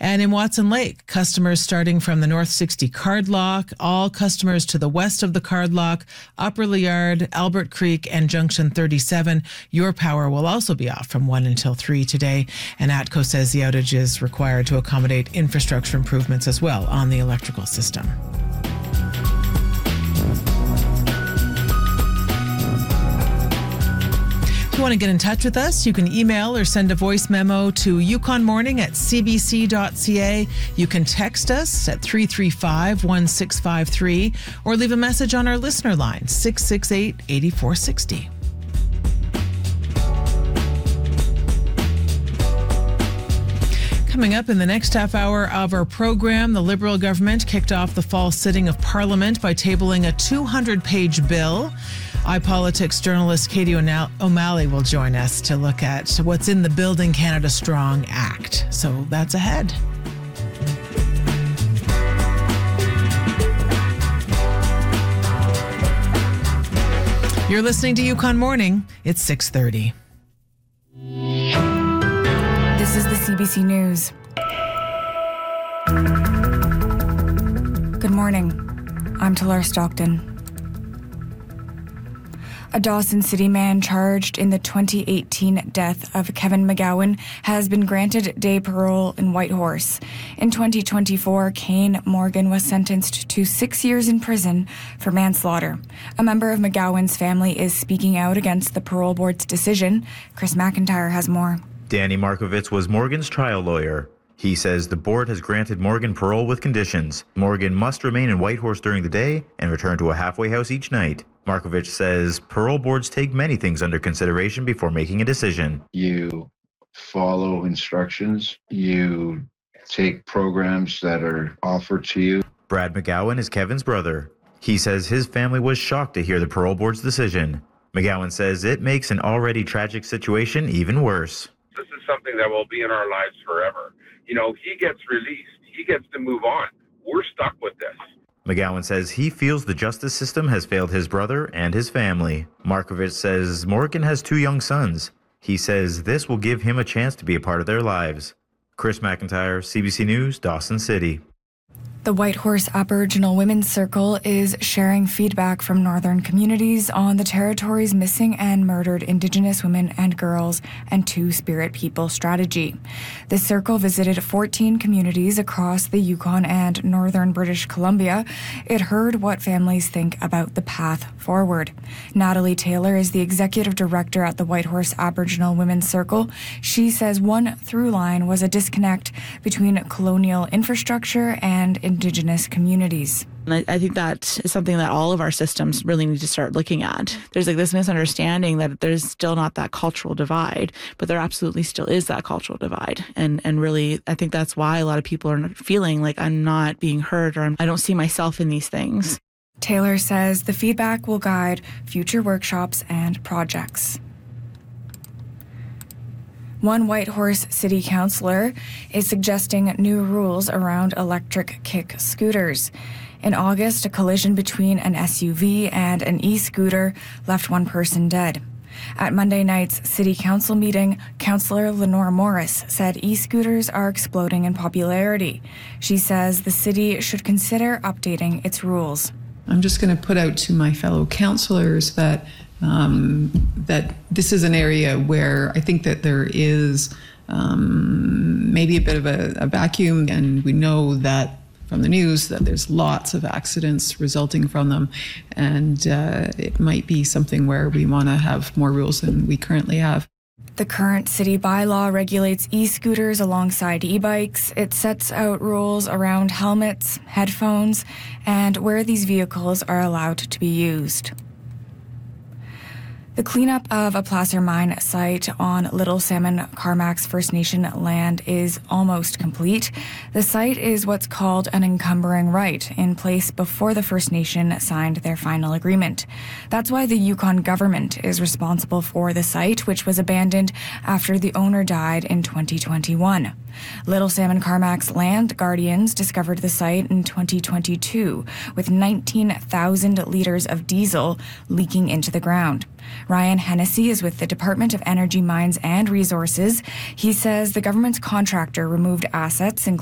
And in Watson Lake, customers starting from the North 60 card lock, all customers to the west of the card lock, Upper Liard, Albert Creek, and Junction 37, your power will also be off from 1 until 3 today. And ATCO says the outage is required to accommodate infrastructure improvements as well on the electrical system. If you want to get in touch with us, you can email or send a voice memo to yukonmorning@cbc.ca. You can text us at 335-1653 or leave a message on our listener line, 668-8460. Coming up in the next half hour of our program, the Liberal government kicked off the fall sitting of Parliament by tabling a 200-page bill. iPolitics journalist Katie O'Malley will join us to look at what's in the Building Canada Strong Act. So that's ahead. You're listening to Yukon Morning. It's 6:30. This is the CBC News. Good morning. I'm Talar Stockton. A Dawson City man charged in the 2018 death of Kevin McGowan has been granted day parole in Whitehorse. In 2024, Kane Morgan was sentenced to 6 years in prison for manslaughter. A member of McGowan's family is speaking out against the parole board's decision. Chris McIntyre has more. Danny Markovitz was Morgan's trial lawyer. He says the board has granted Morgan parole with conditions. Morgan must remain in Whitehorse during the day and return to a halfway house each night. Markovitz says parole boards take many things under consideration before making a decision. You follow instructions. You take programs that are offered to you. Brad McGowan is Kevin's brother. He says his family was shocked to hear the parole board's decision. McGowan says it makes an already tragic situation even worse. This is something that will be in our lives forever. You know, he gets released. He gets to move on. We're stuck with this. McGowan says he feels the justice system has failed his brother and his family. Markovitz says Morgan has 2 young sons. He says this will give him a chance to be a part of their lives. Chris McIntyre, CBC News, Dawson City. The Whitehorse Aboriginal Women's Circle is sharing feedback from northern communities on the territory's missing and murdered Indigenous women and girls and Two-Spirit People strategy. The circle visited 14 communities across the Yukon and northern British Columbia. It heard what families think about the path forward. Natalie Taylor is the executive director at the Whitehorse Aboriginal Women's Circle. She says one through line was a disconnect between colonial infrastructure and Indigenous communities. And I think that is something that all of our systems really need to start looking at. There's like this misunderstanding that there's still not that cultural divide, but there absolutely still is that cultural divide. And really, I think that's why a lot of people are feeling like I'm not being heard or I don't see myself in these things. Taylor says the feedback will guide future workshops and projects. One Whitehorse City Councillor is suggesting new rules around electric kick scooters. In August, a collision between an SUV and an e-scooter left one person dead. At Monday night's City Council meeting, Councillor Lenore Morris said e-scooters are exploding in popularity. She says the city should consider updating its rules. I'm just going to put out to my fellow councillors that this is an area where I think that there is maybe a bit of a vacuum, and we know that from the news that there's lots of accidents resulting from them, and it might be something where we want to have more rules than we currently have. The current city bylaw regulates e-scooters alongside e-bikes. It sets out rules around helmets, headphones, and where these vehicles are allowed to be used. The cleanup of a placer mine site on Little Salmon Carmacks First Nation land is almost complete. The site is what's called an encumbering right, in place before the First Nation signed their final agreement. That's why the Yukon government is responsible for the site, which was abandoned after the owner died in 2021. Little Salmon Carmacks land guardians discovered the site in 2022 with 19,000 litres of diesel leaking into the ground. Ryan Hennessy is with the Department of Energy, Mines and Resources. He says the government's contractor removed assets, including